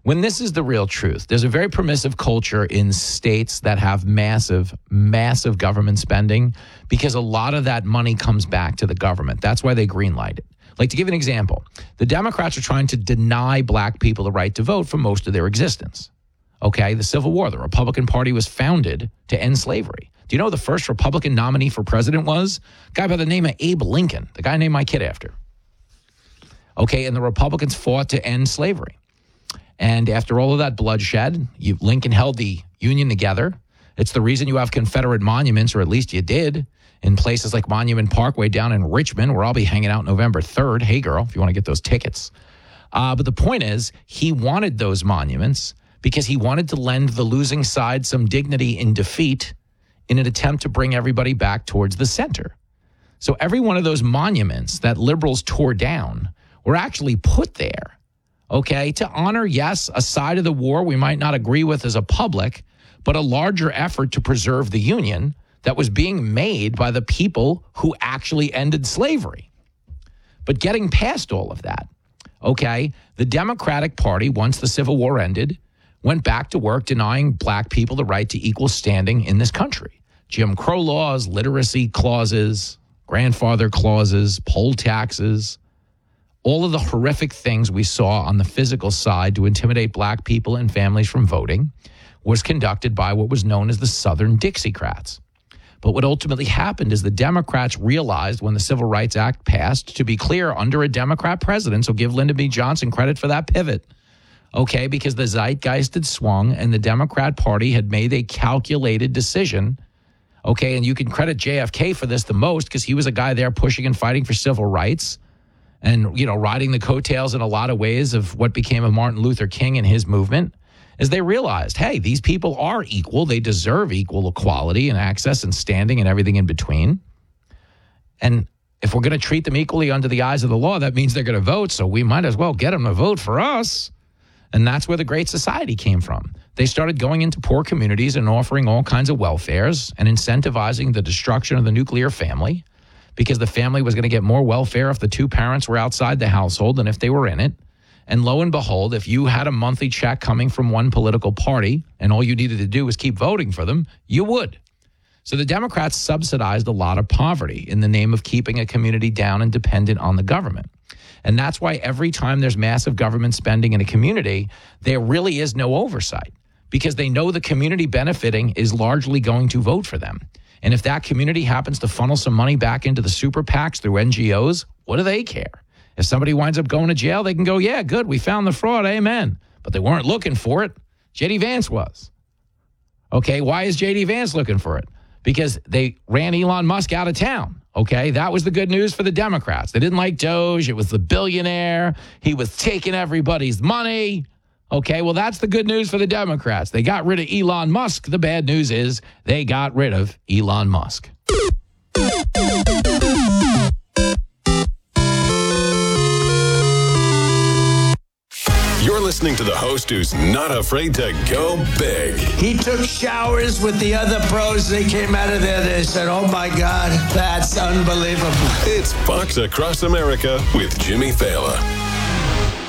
when this is the real truth. There's a very permissive culture in states that have massive, massive government spending because a lot of that money comes back to the government. That's why they greenlight it. Like, to give an example, the Democrats are trying to deny black people the right to vote for most of their existence. Okay, the Civil War, the Republican Party was founded to end slavery. Do you know the first Republican nominee for president was? A guy by the name of Abe Lincoln, the guy I named my kid after. Okay, and the Republicans fought to end slavery. And after all of that bloodshed, Lincoln held the Union together. It's the reason you have Confederate monuments, or at least you did, in places like Monument Parkway down in Richmond, where I'll be hanging out November 3rd. Hey, girl, if you want to get those tickets. But the point is, he wanted those monuments because he wanted to lend the losing side some dignity in defeat in an attempt to bring everybody back towards the center. So every one of those monuments that liberals tore down were actually put there, okay, to honor, yes, a side of the war we might not agree with as a public, but a larger effort to preserve the Union that was being made by the people who actually ended slavery. But getting past all of that, okay, the Democratic Party, once the Civil War ended, went back to work denying black people the right to equal standing in this country. Jim Crow laws, literacy clauses, grandfather clauses, poll taxes, all of the horrific things we saw on the physical side to intimidate black people and families from voting was conducted by what was known as the Southern Dixiecrats. But what ultimately happened is the Democrats realized when the Civil Rights Act passed, to be clear, under a Democrat president, so give Lyndon B. Johnson credit for that pivot, okay, because the zeitgeist had swung and the Democrat Party had made a calculated decision, okay, and you can credit JFK for this the most because he was a guy there pushing and fighting for civil rights and, you know, riding the coattails in a lot of ways of what became of Martin Luther King and his movement, as they realized, hey, these people are equal. They deserve equal equality and access and standing and everything in between. And if we're going to treat them equally under the eyes of the law, that means they're going to vote, so we might as well get them to vote for us. And that's where the Great Society came from. They started going into poor communities and offering all kinds of welfares and incentivizing the destruction of the nuclear family because the family was going to get more welfare if the two parents were outside the household than if they were in it. And lo and behold, if you had a monthly check coming from one political party and all you needed to do was keep voting for them, you would. So the Democrats subsidized a lot of poverty in the name of keeping a community down and dependent on the government. And that's why every time there's massive government spending in a community, there really is no oversight because they know the community benefiting is largely going to vote for them. And if that community happens to funnel some money back into the super PACs through NGOs, what do they care? If somebody winds up going to jail, they can go, yeah, good, we found the fraud, amen. But they weren't looking for it. J.D. Vance was. Okay, why is J.D. Vance looking for it? Because they ran Elon Musk out of town. Okay, that was the good news for the Democrats. They didn't like Doge. It was the billionaire. He was taking everybody's money. Okay, well, that's the good news for the Democrats. They got rid of Elon Musk. The bad news is they got rid of Elon Musk. You're listening to the host who's not afraid to go big. He took showers with the other pros. They came out of there. They said, oh, my God, that's unbelievable. It's Fox Across America with Jimmy Fallon.